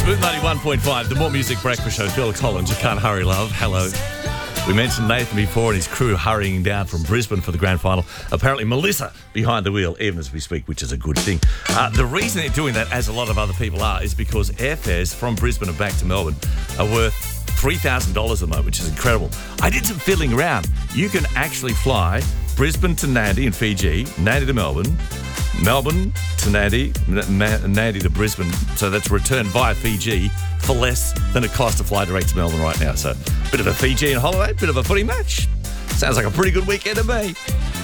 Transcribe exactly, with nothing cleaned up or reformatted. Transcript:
Smooth ninety-one point five, the More Music Breakfast Show. Phil Collins, you can't hurry, love. Hello. We mentioned Nathan before and his crew hurrying down from Brisbane for the grand final. Apparently Melissa behind the wheel, even as we speak, which is a good thing. Uh, the reason they're doing that, as a lot of other people are, is because airfares from Brisbane and back to Melbourne are worth three thousand dollars a month, which is incredible. I did some fiddling around. You can actually fly Brisbane to Nadi in Fiji, Nadi to Melbourne, Melbourne to Nadi, Nadi to Brisbane, so that's returned via Fiji for less than it costs to fly direct to Melbourne right now. So, bit of a Fijian holiday, bit of a footy match. Sounds like a pretty good weekend to me.